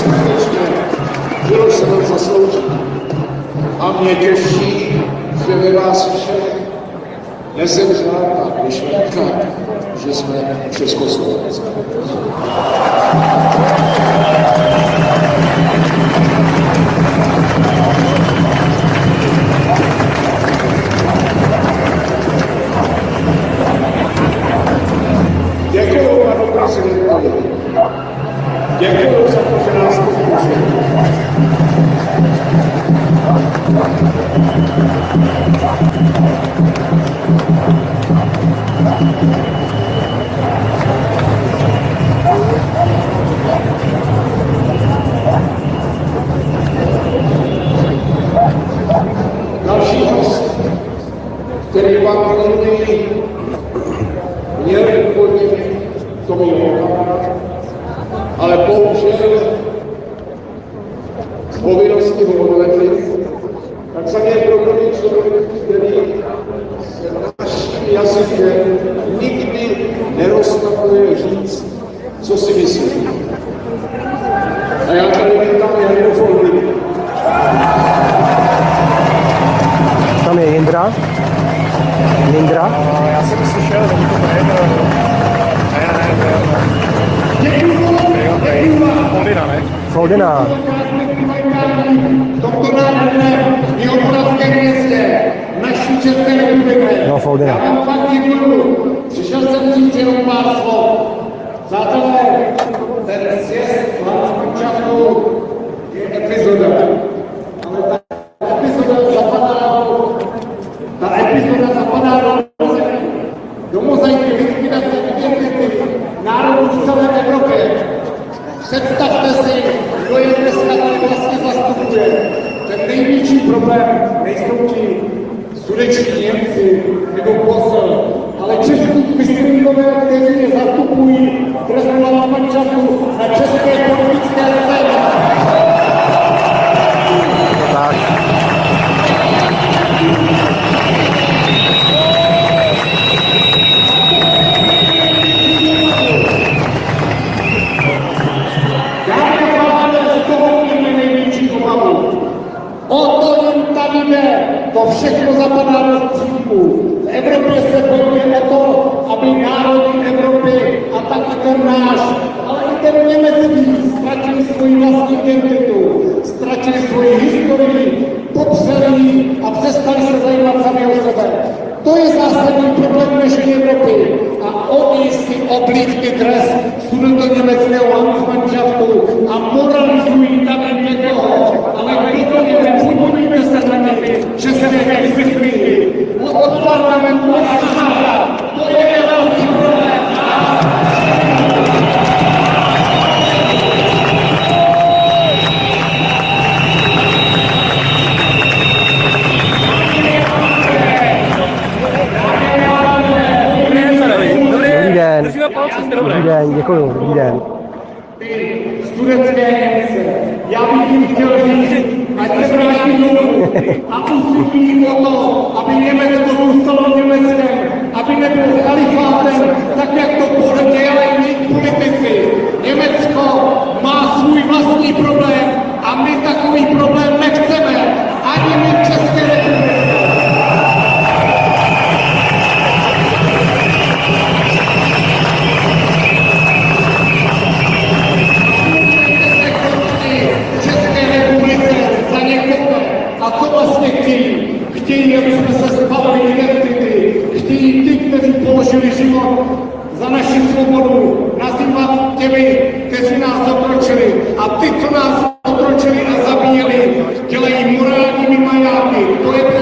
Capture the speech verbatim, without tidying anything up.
skutečně Miloš se nám zaslouží. A mě těší, že ve vás všech nezemřela ta myšlenka, že jsme Českoslovenci. Děkuju, panu prezidentovi. Děkuju za to, že nás podpořil. Další host, který vám promluví, měl původně Tomio kamarád, ale bohužel povinnosti ho odvedli, tak za mě promluví člověk, který se naším jazykem nikdy nerozkazuje říct, co si myslí. A já tady vítám Jardu Foldy. Tam je Jindra. Jindra. No, já jsem to slyšel, není to nejde. Ne, ne, ne. Děkuju vám. Foldina, ne? Foldina. Tomto nádherné jihomoravské městě, naší České republiky. No, Foldina. Já vám fakt děkuju. Přišel jsem říct jenom pár slov. Přátelé, ten sjezd Landsmanšaftu je epizoda. Ale ta epizoda zapadá do, ta epizoda zapadá do do mozaiky likvidace identity národů v celé Evropě. Představte si, kdo je dneska tady vlastně zastupuje. Ten největší problém nejsou ti sudeční Němci nebo Posel, ale český myslivové, kteří je zastupují v trestu Landsmanšaftu na české politické scéně. Tak. O to jim tady jde, to všechno zapadá do střípku. V Evropě se bojuje o to, aby národy Evropy a taky ten náš, ale i ten německý ztratili svoji vlastní identitu, ztratili svoji historii, popřeli a přestali se zajímat sami o sebe. To je zásadní problém dnešní Evropy. A oni si oblíkli dres sudetoněmeckého Landsmanšaftu a moralizují tady někoho. Ale kdo to je, podívejte se na něj, že se nevysvětlí. Od parlamentu a šára, to je velký problém. Dobrý den, děkuju, dobrý den. Studentské Němce, já bych jim chtěl říct, ať se vrátí domů a usilují o to, aby Německo zůstalo Německem, aby nebylo chalifátem, tak jak to dělají politici. Německo má svůj vlastní problém a my takový problém nechceme, ani my v České republice. A co vlastně chtějí? Chtějí, aby jsme se zbavili identity. Chtějí ty, kteří položili život za naši svobodu, nazývat těmi, kteří nás otročili. A ty, co nás otročili a zabíjeli, dělají morálními majáky. To je